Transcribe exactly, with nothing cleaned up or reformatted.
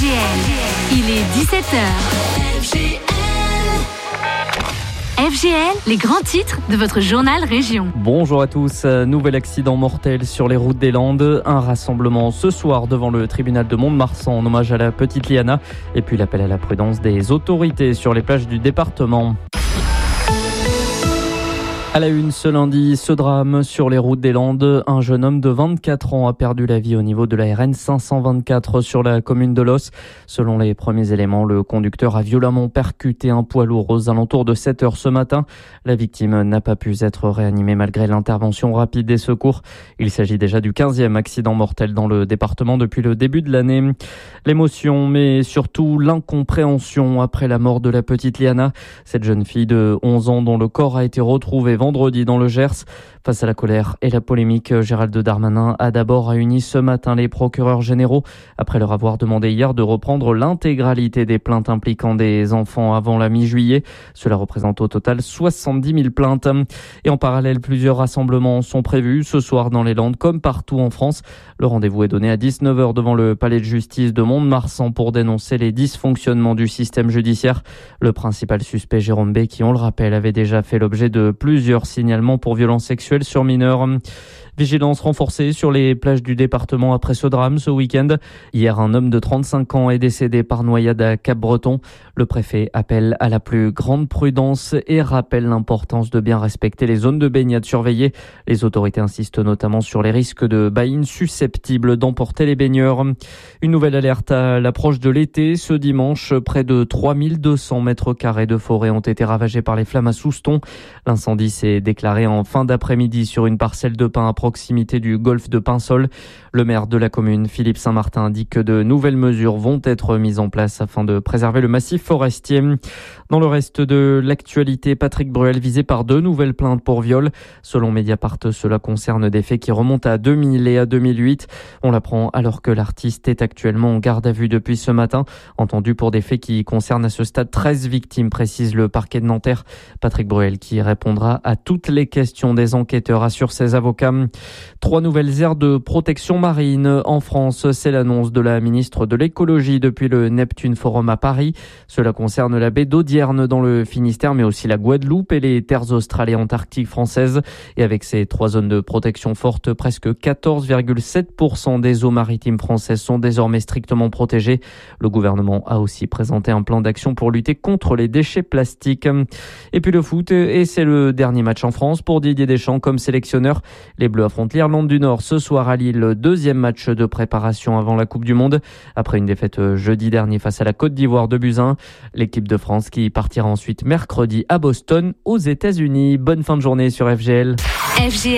L. Il est dix-sept heures. F G L. F G L, les grands titres de votre journal Région. Bonjour à tous. Nouvel accident mortel sur les routes des Landes. Un rassemblement ce soir devant le tribunal de Mont-de-Marsan en hommage à la petite Liana. Et puis l'appel à la prudence des autorités sur les plages du département. À la une ce lundi, ce drame sur les routes des Landes. Un jeune homme de vingt-quatre ans a perdu la vie au niveau de la R N cinq cent vingt-quatre sur la commune de Los. Selon les premiers éléments, le conducteur a violemment percuté un poids lourd aux alentours de sept heures ce matin. La victime n'a pas pu être réanimée malgré l'intervention rapide des secours. Il s'agit déjà du quinzième accident mortel dans le département depuis le début de l'année. L'émotion, mais surtout l'incompréhension après la mort de la petite Liana. Cette jeune fille de onze ans dont le corps a été retrouvé vendredi dans le Gers. Face à la colère et la polémique, Gérald Darmanin a d'abord réuni ce matin les procureurs généraux après leur avoir demandé hier de reprendre l'intégralité des plaintes impliquant des enfants avant la mi-juillet. Cela représente au total soixante-dix mille plaintes. Et en parallèle, plusieurs rassemblements sont prévus ce soir dans les Landes comme partout en France. Le rendez-vous est donné à dix-neuf heures devant le palais de justice de Mont-de-Marsan pour dénoncer les dysfonctionnements du système judiciaire. Le principal suspect, Jérôme B, qui on le rappelle avait déjà fait l'objet de plusieurs signalements pour violences sexuelles sur mineurs. Vigilance renforcée sur les plages du département après ce drame ce week-end. Hier, un homme de trente-cinq ans est décédé par noyade à Cap-Breton. Le préfet appelle à la plus grande prudence et rappelle l'importance de bien respecter les zones de baignade surveillées. Les autorités insistent notamment sur les risques de baïnes susceptibles d'emporter les baigneurs. Une nouvelle alerte à l'approche de l'été. Ce dimanche, près de trois mille deux cents mètres carrés de forêt ont été ravagés par les flammes à Souston. L'incendie s'est déclaré en fin d'après-midi sur une parcelle de pin à proximité du golfe de Pinsol. Le maire de la commune, Philippe Saint-Martin, indique que de nouvelles mesures vont être mises en place afin de préserver le massif forestier. Dans le reste de l'actualité, Patrick Bruel visé par deux nouvelles plaintes pour viol. Selon Mediapart, cela concerne des faits qui remontent à deux mille et à deux mille huit. On l'apprend alors que l'artiste est actuellement en garde à vue depuis ce matin, entendu pour des faits qui concernent à ce stade treize victimes, précise le parquet de Nanterre. Patrick Bruel qui répondra à toutes les questions des enquêteurs, assure ses avocats. Trois nouvelles aires de protection marine en France, c'est l'annonce de la ministre de l'écologie depuis le Neptune Forum à Paris. Cela concerne la baie d'Audierne dans le Finistère, mais aussi la Guadeloupe et les terres australes et antarctiques françaises. Et avec ces trois zones de protection forte, presque quatorze virgule sept pour cent des eaux maritimes françaises sont désormais strictement protégées. Le gouvernement a aussi présenté un plan d'action pour lutter contre les déchets plastiques. Et puis le foot, et c'est le dernier match en France pour Didier Deschamps comme sélectionneur. Les Bleus affrontent l'Irlande du Nord ce soir à Lille, deuxième match de préparation avant la Coupe du Monde. Après une défaite jeudi dernier face à la Côte d'Ivoire de buts à un, l'équipe de France qui partira ensuite mercredi à Boston aux États-Unis. Bonne fin de journée sur F G L. F G L.